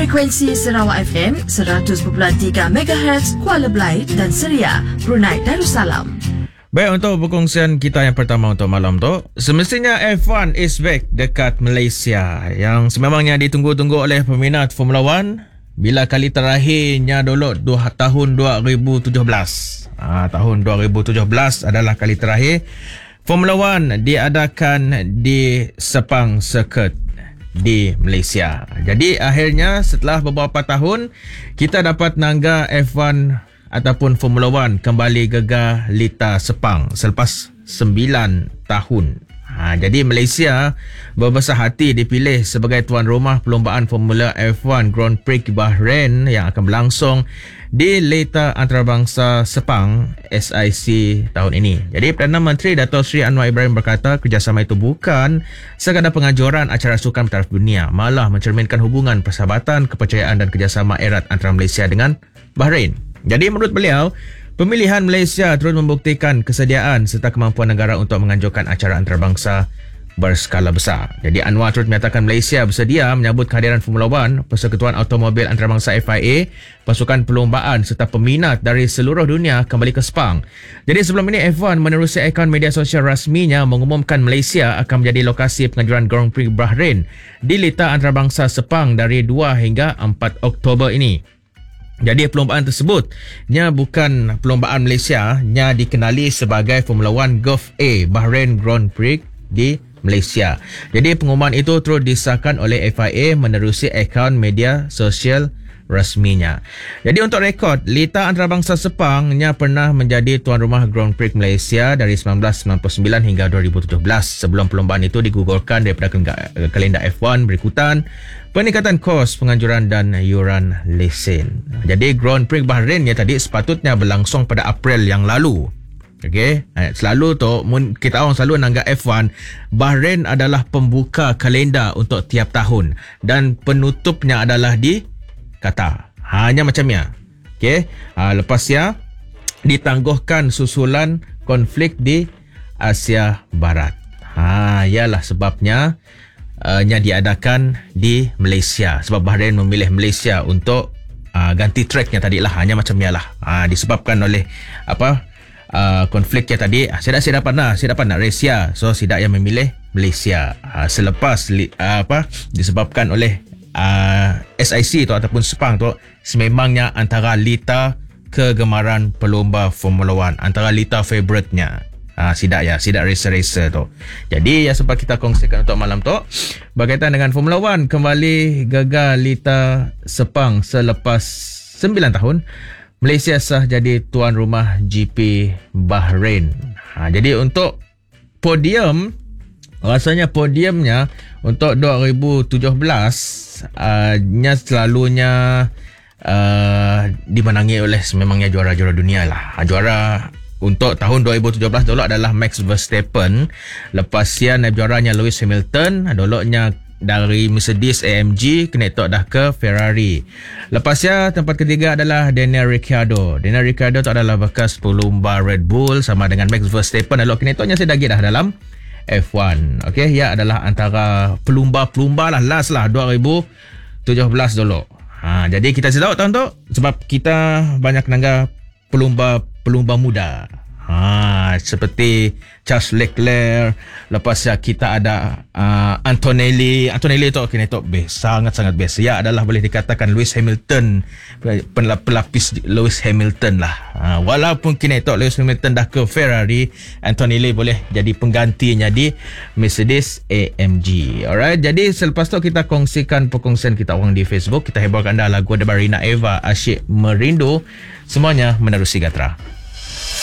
frekuensi Sarawak FM 100.3 MHz Kuala Belait dan Seria, Brunei Darussalam. Baik, untuk perkongsian kita yang pertama untuk malam tu, semestinya F1 is back dekat Malaysia yang sememangnya ditunggu-tunggu oleh peminat Formula 1 bila kali terakhirnya dulu tahun 2017. Tahun 2017 adalah kali terakhir Formula 1 diadakan di Sepang Circuit di Malaysia. Jadi akhirnya setelah beberapa tahun kita dapat nangga F1 ataupun Formula 1 kembali gegar litar Sepang selepas 9 tahun. Jadi Malaysia berbesar hati dipilih sebagai tuan rumah perlombaan Formula F1 Grand Prix Bahrain yang akan berlangsung di litar antarabangsa Sepang SIC tahun ini. Jadi Perdana Menteri Dato' Sri Anwar Ibrahim berkata kerjasama itu bukan sekadar penganjuran acara sukan bertaraf dunia, malah mencerminkan hubungan persahabatan, kepercayaan dan kerjasama erat antara Malaysia dengan Bahrain. Jadi menurut beliau, pemilihan Malaysia terus membuktikan kesediaan serta kemampuan negara untuk menganjurkan acara antarabangsa berskala besar. Jadi Anwar terus menyatakan Malaysia bersedia menyambut kehadiran Formula 1, Persekutuan Automobil Antarabangsa FIA, pasukan perlombaan serta peminat dari seluruh dunia kembali ke Sepang. Jadi sebelum ini F1 menerusi akaun media sosial rasminya mengumumkan Malaysia akan menjadi lokasi penganjuran Grand Prix Bahrain di litar antarabangsa Sepang dari 2 hingga 4 Oktober ini. Jadi perlombaan tersebut bukan perlombaan Malaysia, dikenali sebagai Formula 1 Gulf A Bahrain Grand Prix di Malaysia. Jadi pengumuman itu terus disahkan oleh FIA menerusi akaun media sosial rasminya. Jadi untuk rekod, litar antarabangsa Sepang pernah menjadi tuan rumah Grand Prix Malaysia dari 1999 hingga 2017 sebelum perlombaan itu digugurkan daripada kalender F1 berikutan peningkatan kos penganjuran dan yuran lesen. Jadi Grand Prix Bahrain tadi sepatutnya berlangsung pada April yang lalu. Okey, selalu tu kita orang selalu nanggap F1, Bahrain adalah pembuka kalender untuk tiap tahun dan penutupnya adalah di Qatar. Hanya macamnya. Okey, lepas ditangguhkan susulan konflik di Asia Barat. Ialah sebabnya diadakan di Malaysia, sebab Bahrain memilih Malaysia untuk ganti tracknya tadilah. Hanya macamnya lah, disebabkan oleh konfliknya tadi. Saya dapat nak Malaysia, so Sidak yang memilih Malaysia selepas disebabkan oleh SIC tu ataupun Sepang tu sememangnya antara litar kegemaran pelomba Formula 1, antara litar favoritnya Sidak racer tu. Jadi sempat kita kongsikan untuk malam tu berkaitan dengan Formula 1 kembali gegar litar Sepang selepas 9 tahun. Malaysia sah jadi tuan rumah GP Bahrain. Jadi untuk podium, rasanya podiumnya untuk 2017 selalunya dimenangi oleh sememangnya juara-juara dunia lah. Juara untuk tahun 2017 dulu adalah Max Verstappen. Lepas juaranya Lewis Hamilton. Dulunya dari Mercedes AMG kena dah ke Ferrari. Lepas tempat ketiga adalah Daniel Ricciardo. Daniel Ricciardo tu adalah bekas pelumba Red Bull sama dengan Max Verstappen. Lalu kena saya dah dalam F1. Okey, adalah antara pelumba lah last lah 2017 dulu. Jadi kita tahu tahun tu sebab kita banyak nangga pelumba muda. Seperti Charles Leclerc. Lepas kita ada Antonelli tu kena best, sangat-sangat best. Adalah boleh dikatakan Lewis Hamilton, pelapis Lewis Hamilton lah. Walaupun kena Lewis Hamilton dah ke Ferrari, Antonelli boleh jadi penggantinya di Mercedes AMG. Alright, jadi selepas tu kita kongsikan perkongsian kita orang di Facebook. Kita hebarkan anda lagu ada Barina Eva, Asyik Merindu. Semuanya menerusi Gatra.